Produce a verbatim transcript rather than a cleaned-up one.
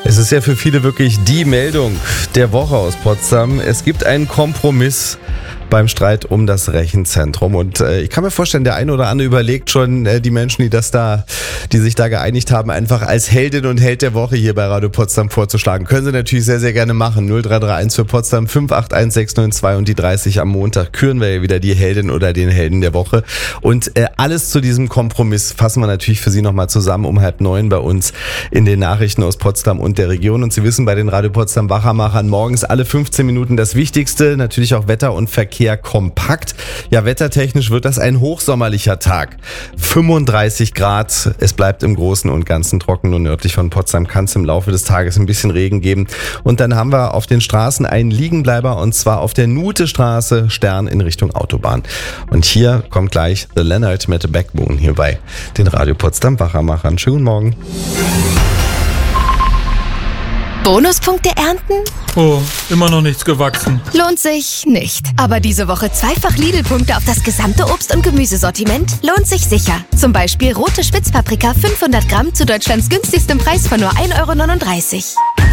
Es ist ja für viele wirklich die Meldung der Woche aus Potsdam. Es gibt einen Kompromiss beim Streit um das Rechenzentrum. Und äh, ich kann mir vorstellen, der eine oder andere überlegt schon, äh, die Menschen, die das da, die sich da geeinigt haben, einfach als Heldin und Held der Woche hier bei Radio Potsdam vorzuschlagen. Können Sie natürlich sehr, sehr gerne machen. null drei drei eins für Potsdam, fünf acht eins sechs neun zwei und die dreißig am Montag küren wir ja wieder die Heldin oder den Helden der Woche. Und äh, alles zu diesem Kompromiss fassen wir natürlich für Sie nochmal zusammen um halb neun bei uns in den Nachrichten aus Potsdam und der Region. Und Sie wissen, bei den Radio Potsdam Wachermachern morgens alle fünfzehn Minuten das Wichtigste, natürlich auch Wetter und Verkehr kompakt. Ja, wettertechnisch wird das ein hochsommerlicher Tag. fünfunddreißig Grad, es bleibt im Großen und Ganzen trocken. Nur nördlich von Potsdam kann es im Laufe des Tages ein bisschen Regen geben. Und dann haben wir auf den Straßen einen Liegenbleiber und zwar auf der Nutestraße, Stern in Richtung Autobahn. Und hier kommt gleich The Leonard mit The Backbone hier bei den Radio Potsdam Wachermachern. Schönen Morgen. Bonuspunkte ernten? Oh, immer noch nichts gewachsen. Lohnt sich nicht. Aber diese Woche zweifach Lidl-Punkte auf das gesamte Obst- und Gemüsesortiment lohnt sich sicher. Zum Beispiel rote Spitzpaprika fünfhundert Gramm zu Deutschlands günstigstem Preis von nur ein Euro neununddreißig.